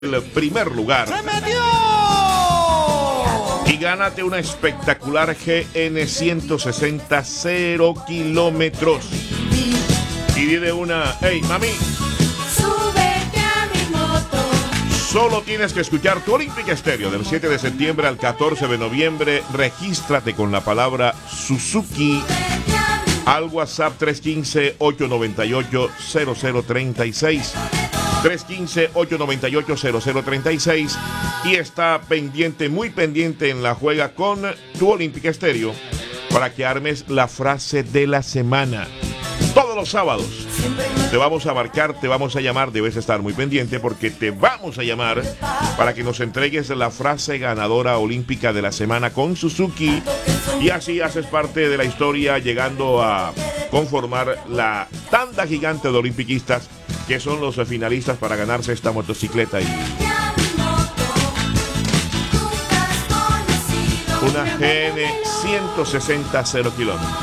el primer lugar. ¡Se metió! Y gánate una espectacular GN 160 0 kilómetros. Y dile una, hey mami, Súbete a mi moto. solo tienes que escuchar tu Olímpica Estéreo del 7 de septiembre al 14 de noviembre. Regístrate con la palabra Suzuki al WhatsApp 315-898-0036. 315-898-0036 y está pendiente, muy pendiente en la juega con tu Olímpica Estéreo para que armes la frase de la semana. Todos los sábados te vamos a marcar, te vamos a llamar, debes estar muy pendiente porque te vamos a llamar para que nos entregues la frase ganadora olímpica de la semana con Suzuki y así haces parte de la historia llegando a conformar la tanda gigante de olimpiquistas que son los finalistas para ganarse esta motocicleta y una GN 160 0 kilómetros.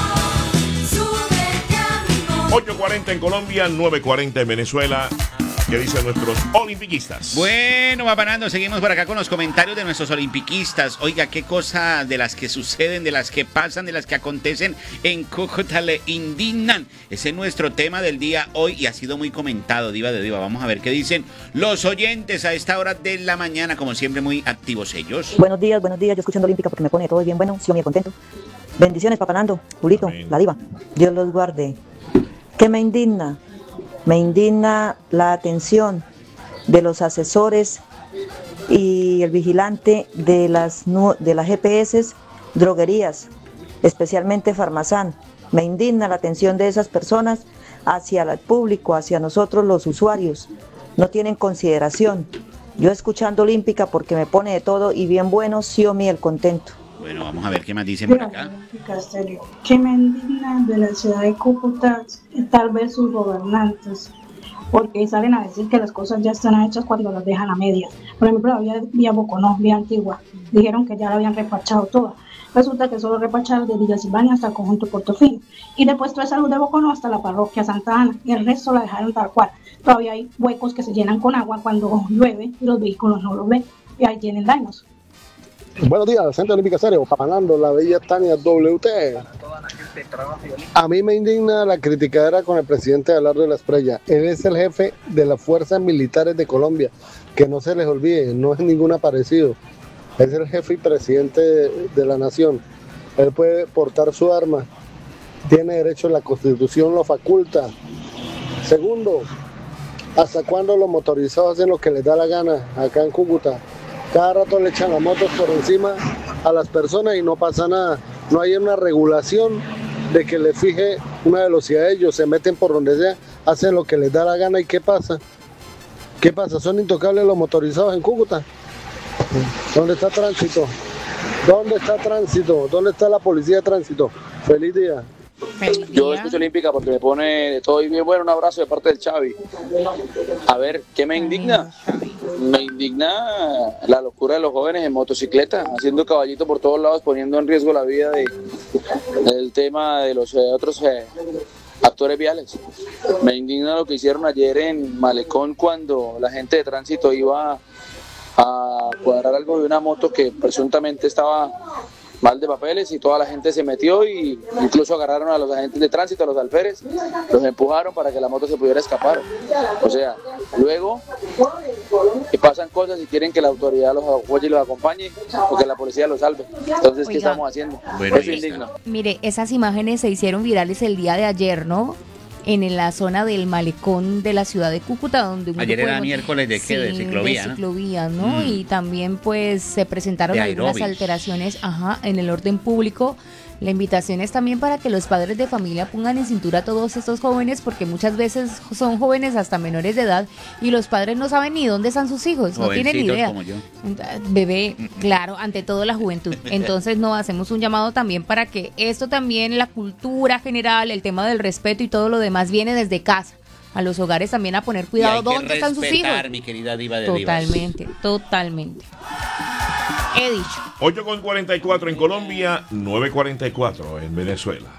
8:40 en Colombia, 9:40 en Venezuela. ¿Qué dicen nuestros olimpiquistas? Bueno, va parando, seguimos por acá con los comentarios de nuestros olimpiquistas. Oiga, qué cosa de las que suceden, de las que pasan, de las que acontecen en Cúcuta le indignan. Ese es nuestro tema del día hoy y ha sido muy comentado, diva de diva. Vamos a ver qué dicen los oyentes a esta hora de la mañana, como siempre muy activos ellos. Buenos días, yo escuchando Olímpica porque me pone todo bien bueno, sí, muy contento. Bendiciones, Papá Nando, Julito, Amén. la diva, Dios los guarde. ¿Qué me indigna? Me indigna la atención de los asesores y el vigilante de las GPS, droguerías, especialmente Farmazán. Me indigna la atención de esas personas hacia el público, hacia nosotros los usuarios. No tienen consideración. Yo escuchando Olímpica porque me pone de todo y bien bueno, sí o miel contento. Bueno, vamos a ver qué más dicen por acá. Que me indigna de la ciudad de Cúcuta tal vez sus gobernantes, porque salen a decir que las cosas ya están hechas cuando las dejan a medias. Por ejemplo, había vía Boconó, vía Antigua, dijeron que ya la habían repachado toda. Resulta que solo repacharon de Villa Silvania hasta el conjunto Portofino, y después toda esa luz de Boconó hasta la parroquia Santa Ana, y el resto la dejaron tal cual. Todavía hay huecos que se llenan con agua cuando llueve y los vehículos no los ven, y ahí tienen daños. Buenos días, Centro Olímpica Estéreo, Papanando, la bella Tania WT. A mí me indigna la criticadera con el presidente Abelardo de la Espriella. Él es el jefe de las fuerzas militares de Colombia, que no se les olvide, no es ningún aparecido. Es el jefe y presidente de la nación. Él puede portar su arma, tiene derecho, la Constitución lo faculta. Segundo, ¿hasta cuándo los motorizados hacen lo que les da la gana acá en Cúcuta? Cada rato le echan las motos por encima a las personas y no pasa nada. No hay una regulación de que le fije una velocidad a ellos, se meten por donde sea, hacen lo que les da la gana. ¿Y qué pasa? ¿Qué pasa? ¿Son intocables los motorizados en Cúcuta? ¿Dónde está tránsito? ¿Dónde está tránsito? ¿Dónde está la policía de tránsito? Feliz día. Yo escucho Olímpica porque me pone de todo y bien bueno. Un abrazo de parte del Xavi. A ver, ¿qué me indigna? Me indigna la locura de los jóvenes en motocicleta, haciendo caballito por todos lados, poniendo en riesgo la vida del tema de los otros actores viales. Me indigna lo que hicieron ayer en Malecón cuando la gente de tránsito iba a cuadrar algo de una moto que presuntamente estaba mal de papeles y toda la gente se metió y incluso agarraron a los agentes de tránsito, a los alférez, los empujaron para que la moto se pudiera escapar. O sea, luego que pasan cosas y quieren que la autoridad los apoye y los acompañe o que la policía los salve. Entonces, ¿qué estamos haciendo? Bueno, Eso indigna. Mire, esas imágenes se hicieron virales el día de ayer, ¿no? En la zona del malecón de la ciudad de Cúcuta, donde Ayer era miércoles de qué, de ciclovía, de ¿no? ciclovía, ¿no? Y también pues se presentaron De algunas aeróbics. alteraciones, en el orden público. La invitación es también para que los padres de familia pongan en cintura a todos estos jóvenes, porque muchas veces son jóvenes hasta menores de edad y los padres no saben ni dónde están sus hijos, no tienen ni idea. Como yo. Bebé, claro, ante todo la juventud. Entonces no hacemos un llamado también para que esto también, la cultura general, el tema del respeto y todo lo demás viene desde casa. A los hogares también a poner cuidado dónde están sus hijos. Mi querida diva de divas. Totalmente. He dicho. 8:44 en Colombia, 9:44 en Venezuela.